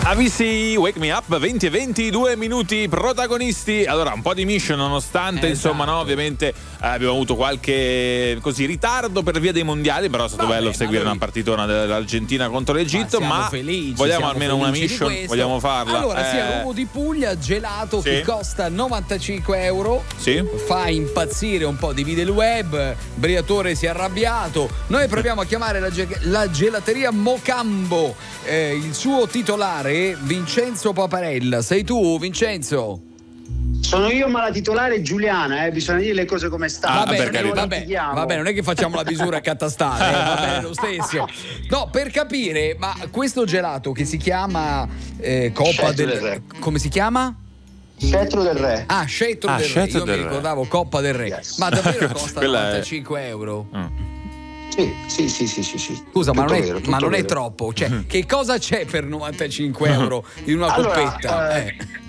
Avvisi Wake Me Up 20 e 22 minuti protagonisti. Allora, un po' di mission nonostante insomma, no, ovviamente abbiamo avuto qualche ritardo per via dei mondiali, però è stato bello seguire una partitona dell'Argentina contro l'Egitto, ma felici, vogliamo almeno una mission, vogliamo farla. Allora, Ruvo di Puglia, gelato che costa 95 euro. Sì. Fa impazzire un po', divide il web, Briatore si è arrabbiato. Noi proviamo a chiamare la gelateria Mocambo, il suo titolare Vincenzo Paparella. Sei tu, Vincenzo? Sono io, ma la titolare è Giuliana, bisogna dire le cose come stanno. Vabbè, non è che facciamo la misura accatastale, va bene lo stesso. No, per capire, ma questo gelato che si chiama Coppa del Re, come si chiama? Scettro del Re. Scettro del Re. Io mi ricordavo Coppa del Re. Yes. Ma davvero costa 95 euro? Sì. Scusa, ma non è troppo? Cioè, che cosa c'è per 95 euro in una coppetta?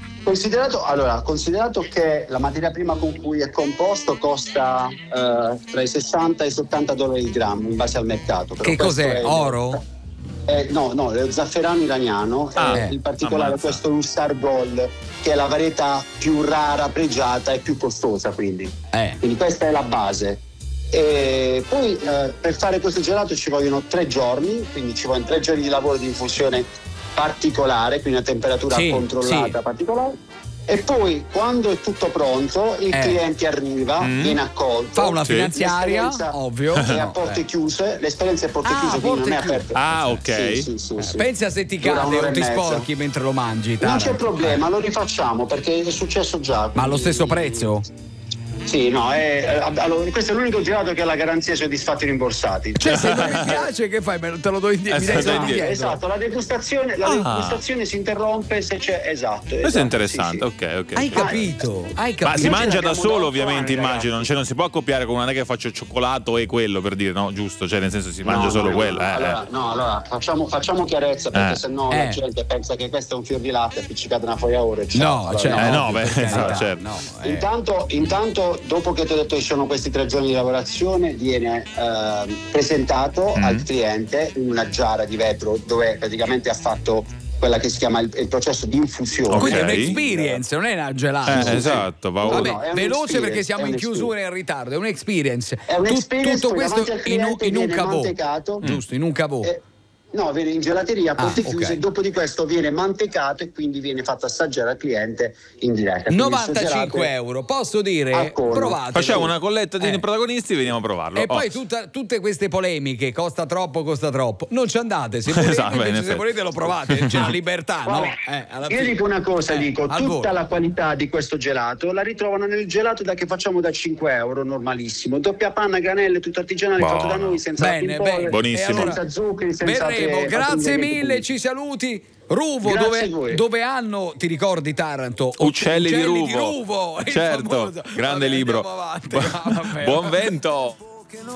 Considerato che la materia prima con cui è composto costa tra i 60 e i 70 dollari il grammo in base al mercato. Che cos'è? Oro? No, è lo zafferano iraniano, in particolare questo Lussar Gold, che è la varietà più rara, pregiata e più costosa, quindi questa è la base. E poi per fare questo gelato ci vogliono 3 giorni, quindi ci vogliono 3 giorni di lavoro di infusione particolare, quindi a temperatura controllata particolare. E poi quando è tutto pronto il cliente arriva, viene accolto, fa una finanziaria, ovvio, e a porte chiuse, l'esperienza è a porte chiuse, quindi non è aperta. Ok. Sì. Pensa se ti cade o ti sporchi mentre lo mangi. Non c'è problema, lo rifacciamo perché è successo già. Ma allo stesso prezzo? Sì, no, allora, questo è l'unico gelato che ha la garanzia soddisfatti e rimborsati. Cioè, se non mi piace, che fai? Te lo do indietro. Esatto, la degustazione si interrompe se c'è. Esatto. Questo è interessante, sì. Ok. Hai capito? Ma si mangia da solo, ovviamente, immagino. Cioè, non si può accoppiare con una che faccio cioccolato e quello, per dire, no? Giusto? Cioè, nel senso, si mangia solo quello. Allora, facciamo chiarezza, perché sennò la gente pensa che questo è un fior di latte appiccicato una foglia a ore. Certo. Intanto, dopo che ti ho detto che ci sono questi 3 giorni di lavorazione, viene presentato al cliente in una giara di vetro dove praticamente ha fatto quella che si chiama il processo di infusione. Quindi è un'experience, non è una gelata. Esatto. Vabbè, veloce perché siamo in chiusura e in ritardo. È un'experience. Tutto questo in un cavò. Giusto, in un cavò. No, viene in gelateria a porte chiuse, e dopo di questo viene mantecato e quindi viene fatto assaggiare al cliente in diretta. 95 euro, posso dire? Provate. Facciamo una colletta di protagonisti e veniamo a provarlo. E poi tutte queste polemiche, costa troppo. Non ci andate, se volete lo provate, c'è la libertà, no? Io dico una cosa, tutta la qualità di questo gelato la ritrovano nel gelato che facciamo da 5 euro normalissimo, doppia panna, granelle, tutto artigianale, fatto da noi, senza buonissimo, senza zuccheri, senza grazie mille, ci saluti. Ruvo, dove hanno, ti ricordi Taranto? Uccelli di Ruvo. Certo, grande libro. Buon vento.